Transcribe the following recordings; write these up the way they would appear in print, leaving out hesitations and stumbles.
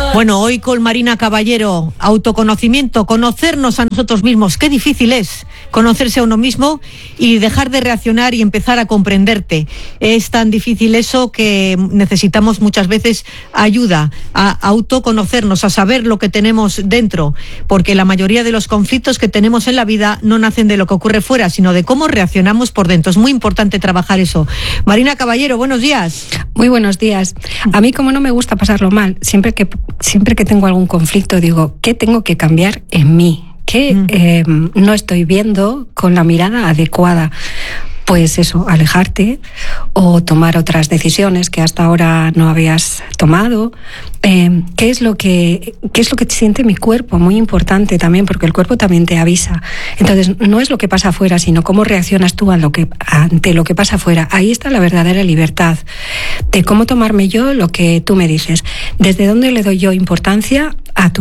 Bueno, hoy con Marina Caballero, autoconocimiento, conocernos a nosotros mismos. Qué difícil es conocerse a uno mismo y dejar de reaccionar y empezar a comprenderte. Es tan difícil eso que necesitamos muchas veces ayuda a autoconocernos, a saber lo que tenemos dentro, porque la mayoría de los conflictos que tenemos en la vida no nacen de lo que ocurre fuera, sino de cómo reaccionamos por dentro. Es muy importante trabajar eso. Marina Caballero, buenos días. Muy buenos días. A mí, como no me gusta pasarlo mal, siempre que tengo algún conflicto digo, ¿qué tengo que cambiar en mí? ¿Qué no estoy viendo con la mirada adecuada? Pues eso, alejarte o tomar otras decisiones que hasta ahora no habías tomado. ¿Qué es lo que siente mi cuerpo? Muy importante también, porque el cuerpo también te avisa. Entonces, no es lo que pasa afuera, sino cómo reaccionas tú ante lo que pasa afuera. Ahí está la verdadera libertad de cómo tomarme yo lo que tú me dices. Desde dónde le doy yo importancia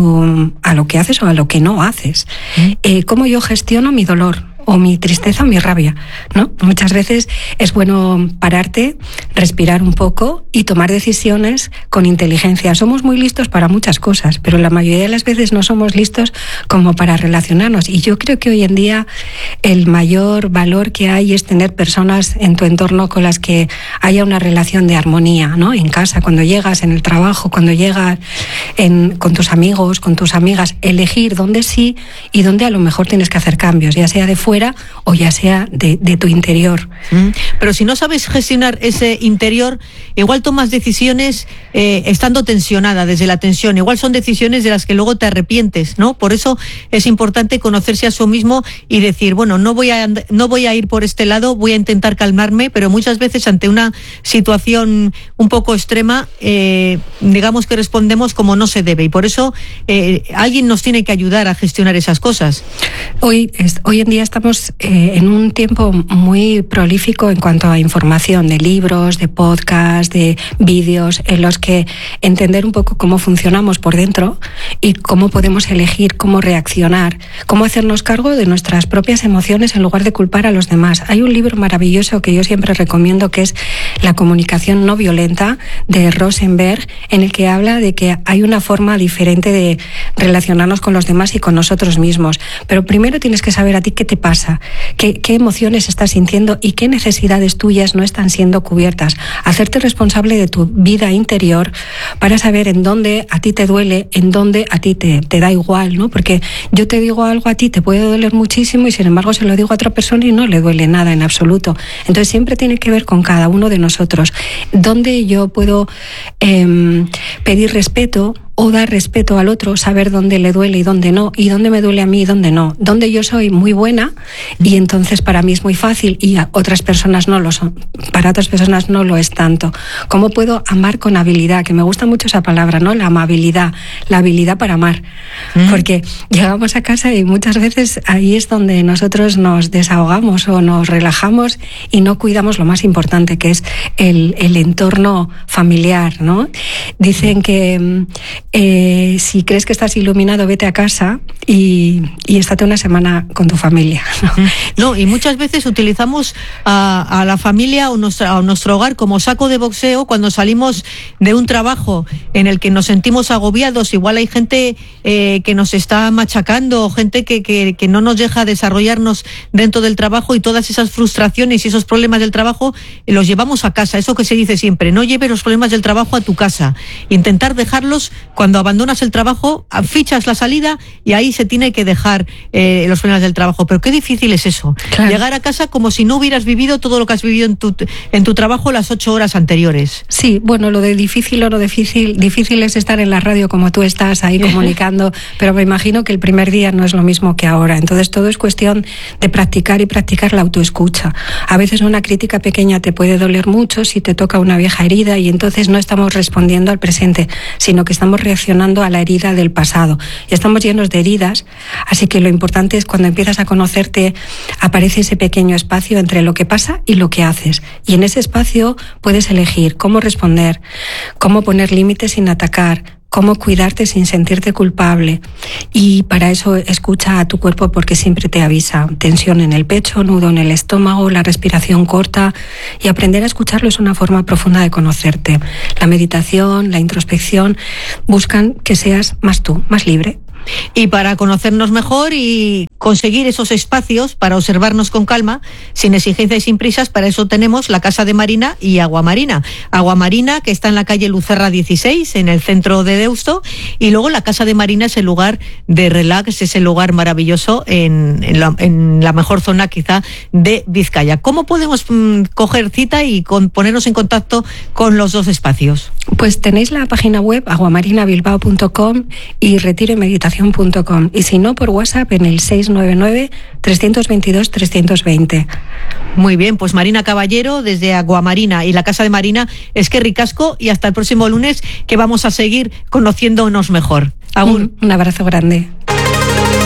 a lo que haces o a lo que no haces. Cómo yo gestiono mi dolor, o mi tristeza o mi rabia, ¿no? Muchas veces es bueno pararte, respirar un poco y tomar decisiones con inteligencia. Somos muy listos para muchas cosas, pero la mayoría de las veces no somos listos como para relacionarnos. Y yo creo que hoy en día el mayor valor que hay es tener personas en tu entorno con las que haya una relación de armonía, ¿no? En casa, cuando llegas, en el trabajo, cuando llegas con tus amigos, con tus amigas, elegir dónde sí y dónde a lo mejor tienes que hacer cambios, ya sea de fuera o ya sea de tu interior. Pero si no sabes gestionar ese interior, igual tomas decisiones estando tensionada, desde la tensión. Igual son decisiones de las que luego te arrepientes, ¿no? Por eso es importante conocerse a sí mismo y decir, bueno, no voy a ir por este lado, voy a intentar calmarme, pero muchas veces ante una situación un poco extrema, digamos que respondemos como no se debe, y por eso alguien nos tiene que ayudar a gestionar esas cosas. Hoy en día estamos en un tiempo muy prolífico en cuanto a información de libros, de podcasts, de vídeos, en los que entender un poco cómo funcionamos por dentro y cómo podemos elegir cómo reaccionar, cómo hacernos cargo de nuestras propias emociones en lugar de culpar a los demás. Hay un libro maravilloso que yo siempre recomiendo, que es La comunicación no violenta, de Rosenberg, en el que habla de que hay una forma diferente de relacionarnos con los demás y con nosotros mismos. Pero primero tienes que saber a ti qué te pasa, qué emociones estás sintiendo y qué necesidades tuyas no están siendo cubiertas. Hacerte responsable de tu vida interior para saber en dónde a ti te duele, en dónde a ti te da igual, ¿no? Porque yo te digo algo a ti, te puede doler muchísimo y sin embargo se lo digo a otra persona y no le duele nada en absoluto. Entonces siempre tiene que ver con cada uno de nosotros. Dónde yo puedo pedir respeto o dar respeto al otro, saber dónde le duele y dónde no, y dónde me duele a mí y dónde no, dónde yo soy muy buena y entonces para mí es muy fácil y a otras personas no lo son, para otras personas no lo es tanto. ¿Cómo puedo amar con habilidad? Que me gusta mucho esa palabra, ¿no? La amabilidad, la habilidad para amar, porque llegamos a casa y muchas veces ahí es donde nosotros nos desahogamos o nos relajamos y no cuidamos lo más importante, que es el entorno familiar, ¿no? Dicen que si crees que estás iluminado, vete a casa y estate una semana con tu familia, ¿no? No, y muchas veces utilizamos a la familia o nuestro hogar como saco de boxeo cuando salimos de un trabajo en el que nos sentimos agobiados. Igual hay gente que nos está machacando, gente que no nos deja desarrollarnos dentro del trabajo, y todas esas frustraciones y esos problemas del trabajo los llevamos a casa. Eso que se dice siempre, no lleves los problemas del trabajo a tu casa. Intentar dejarlos cuando abandonas el trabajo, fichas la salida y ahí se tiene que dejar los problemas del trabajo. Pero qué difícil es eso. Claro. Llegar a casa como si no hubieras vivido todo lo que has vivido en tu trabajo las 8 horas anteriores. Sí, bueno, lo de difícil o no difícil es estar en la radio como tú estás ahí comunicando, pero me imagino que el primer día no es lo mismo que ahora. Entonces todo es cuestión de practicar y practicar la autoescucha. A veces una crítica pequeña te puede doler mucho si te toca una vieja herida y entonces no estamos respondiendo al presente, sino que estamos reaccionando a la herida del pasado. Y estamos llenos de heridas, así que lo importante es cuando empiezas a conocerte, aparece ese pequeño espacio entre lo que pasa y lo que haces. Y en ese espacio puedes elegir cómo responder, cómo poner límites sin atacar, cómo cuidarte sin sentirte culpable. Y para eso escucha a tu cuerpo, porque siempre te avisa. Tensión en el pecho, nudo en el estómago, la respiración corta, y aprender a escucharlo es una forma profunda de conocerte. La meditación, la introspección buscan que seas más tú, más libre. Y para conocernos mejor y conseguir esos espacios para observarnos con calma, sin exigencia y sin prisas, para eso tenemos la Casa de Marina y Agua Marina. Agua Marina, que está en la calle Lucerra 16, en el centro de Deusto, y luego la Casa de Marina es el lugar de relax, es el lugar maravilloso en la mejor zona quizá de Vizcaya. ¿Cómo podemos coger cita y ponernos en contacto con los dos espacios? Pues tenéis la página web aguamarinabilbao.com y retiroymeditación.com, y si no, por WhatsApp en el 699-322-320. Muy bien, pues Marina Caballero desde Aguamarina y la Casa de Marina, es que ricasco, y hasta el próximo lunes, que vamos a seguir conociéndonos mejor. Agur. Un abrazo grande.